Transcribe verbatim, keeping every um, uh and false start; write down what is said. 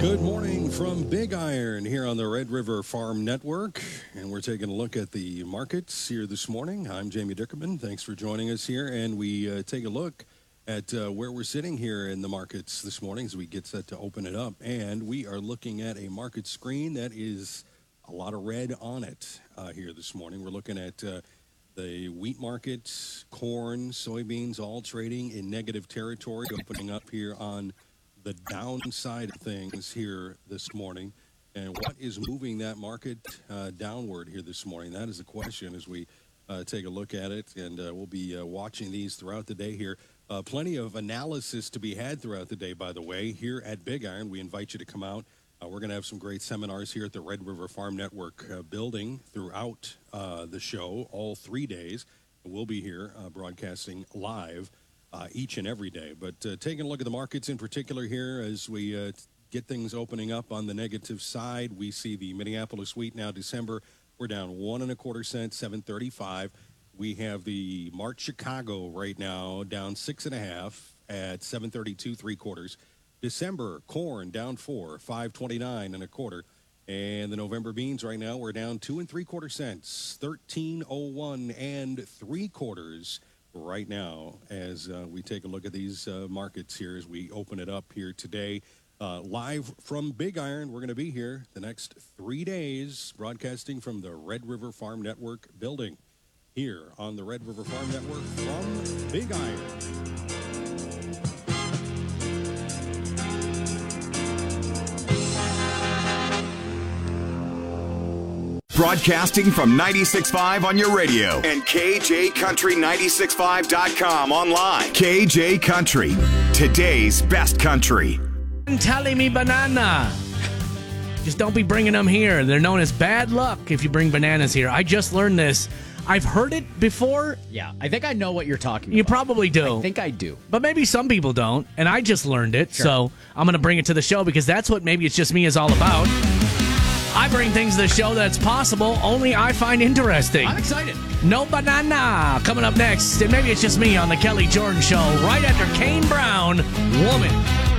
Good morning from Big Iron here on the Red River Farm Network, and we're taking a look at the markets here this morning. I'm Jamie Dickerman. Thanks for joining us here, and we uh, take a look at uh, where we're sitting here in the markets this morning as we get set to open it up, and we are looking at a market screen that is a lot of red on it uh, here this morning. We're looking at uh, the wheat market, corn, soybeans, all trading in negative territory, opening up here on the downside of things here this morning. And what is moving that market uh, downward here this morning? That is the question as we uh, take a look at it. And uh, we'll be uh, watching these throughout the day here. Uh, plenty of analysis to be had throughout the day, by the way, here at Big Iron. We invite you to come out. Uh, we're going to have some great seminars here at the Red River Farm Network uh, building throughout uh, the show, all three days. We'll be here uh, broadcasting live Uh, each and every day. But uh, taking a look at the markets in particular here as we uh, get things opening up on the negative side, we see the Minneapolis wheat now December, we're down one and a quarter cents, seven thirty-five. We have the March Chicago right now down six and a half at seven thirty-two, three quarters. December corn down four, five twenty-nine and a quarter. And the November beans right now, we're down two and three quarter cents, thirteen oh one and three quarters. Right now, as uh, we take a look at these uh, markets here as we open it up here today, uh, live from Big Iron. We're going to be here the next three days, broadcasting from the Red River Farm Network building here on the Red River Farm Network from Big Iron. Broadcasting from ninety-six point five on your radio and K J Country ninety-six point five dot com online. K J Country, today's best country. Telling me banana. Just don't be bringing them here. They're known as bad luck if you bring bananas here. I just learned this. I've heard it before. Yeah, I think I know what you're talking You about. You probably do. I think I do. But maybe some people don't, and I just learned it, Sure. so I'm going to bring it to the show because that's what Maybe It's Just Me is all about. I bring things to the show that's possible, only I find interesting. I'm excited. No banana. Coming up next, and Maybe It's Just Me on the Kelly Jordan Show, right after Kane Brown, Woman.